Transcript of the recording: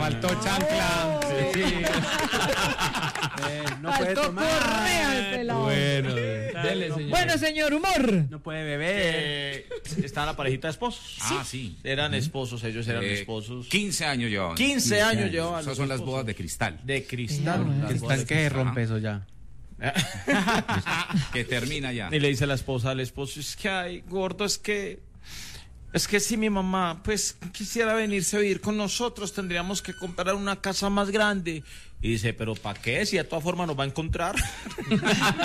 faltó chancla. Sí. No puede tomar. Correa el pelado. Bueno, dele, señor. Bueno, señor, humor. No puede beber. Está la parejita de esposos. Sí. Eran esposos, ellos eran esposos. 15 años llevaban. 15 años llevaban. Esas son las bodas de cristal. De cristal. Bueno. Las bodas Cristal de que se rompe eso ya. Que termina ya. Y le dice la esposa al esposo, es que ay, gordo, es que si mi mamá pues quisiera venirse a vivir con nosotros, tendríamos que comprar una casa más grande. Y dice, pero ¿para qué? Si de todas formas nos va a encontrar.